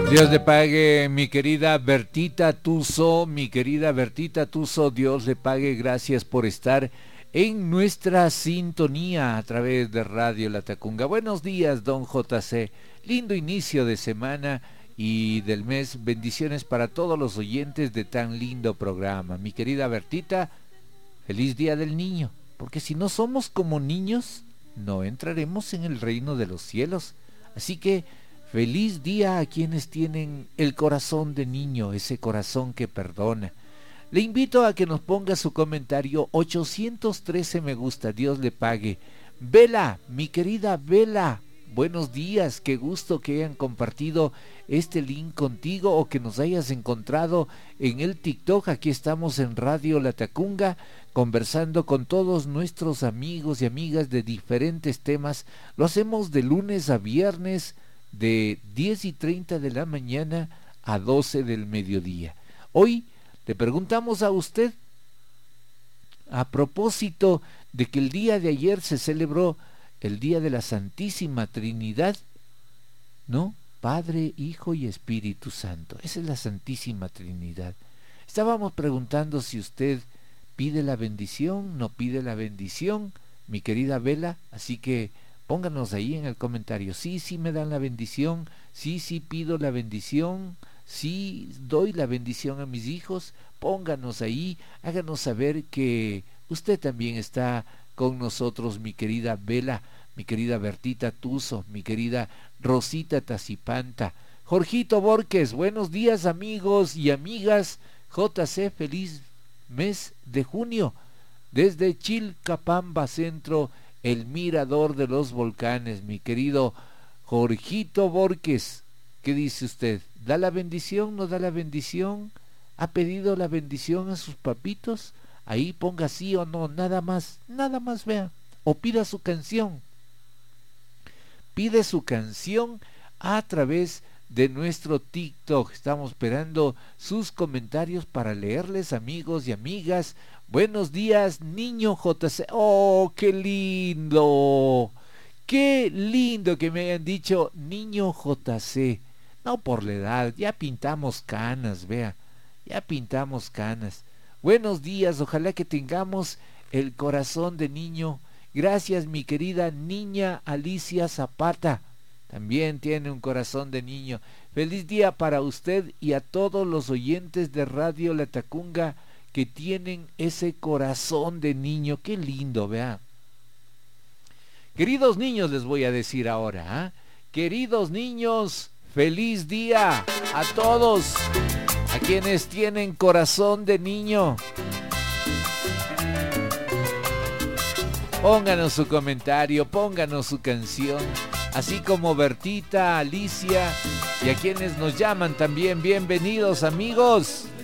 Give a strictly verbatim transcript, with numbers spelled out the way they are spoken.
Dios le pague, mi querida Bertita Tuso, mi querida Bertita Tuso, Dios le pague, gracias por estar en nuestra sintonía a través de Radio La Tacunga. Buenos días, don J C, lindo inicio de semana y del mes, bendiciones para todos los oyentes de tan lindo programa. Mi querida Bertita, feliz Día del Niño, porque si no somos como niños, no entraremos en el reino de los cielos. Así que feliz día a quienes tienen el corazón de niño, ese corazón que perdona. Le invito a que nos ponga su comentario, ochocientos trece me gusta, Dios le pague. Vela, mi querida Vela, buenos días, qué gusto que hayan compartido este link contigo o que nos hayas encontrado en el TikTok. Aquí estamos en Radio La Tacunga, conversando con todos nuestros amigos y amigas de diferentes temas. Lo hacemos de lunes a viernes, de diez y treinta de la mañana a doce del mediodía. Hoy le preguntamos a usted, a propósito de que el día de ayer se celebró el Día de la Santísima Trinidad, ¿no? Padre, Hijo y Espíritu Santo. Esa es la Santísima Trinidad. Estábamos preguntando si usted pide la bendición, no pide la bendición, mi querida Vela, así que pónganos ahí en el comentario, sí, sí me dan la bendición, sí, sí pido la bendición, sí doy la bendición a mis hijos. Pónganos ahí, háganos saber que usted también está con nosotros, mi querida Vela, mi querida Bertita Tuso, mi querida Rosita Tacipanta. Jorgito Borges, buenos días amigos y amigas. J C, feliz mes de junio, desde Chilcapamba Centro, el mirador de los volcanes, mi querido Jorgito Borges. ¿Qué dice usted? ¿Da la bendición? ¿No da la bendición? ¿Ha pedido la bendición a sus papitos? Ahí ponga sí o no, nada más, nada más vea. O pida su canción. Pide su canción a través de nuestro TikTok. Estamos esperando sus comentarios para leerles, amigos y amigas. Buenos días, niño J C. ¡Oh, qué lindo! ¡Qué lindo que me hayan dicho niño J C! No por la edad, ya pintamos canas, vea. Ya pintamos canas. Buenos días, ojalá que tengamos el corazón de niño. Gracias, mi querida niña Alicia Zapata. También tiene un corazón de niño. Feliz día para usted y a todos los oyentes de Radio La Tacunga que tienen ese corazón de niño. Qué lindo, vea. Queridos niños, les voy a decir ahora, ¿eh? Queridos niños, feliz día a todos, a quienes tienen corazón de niño. Pónganos su comentario, pónganos su canción, así como Bertita, Alicia y a quienes nos llaman también. Bienvenidos, amigos.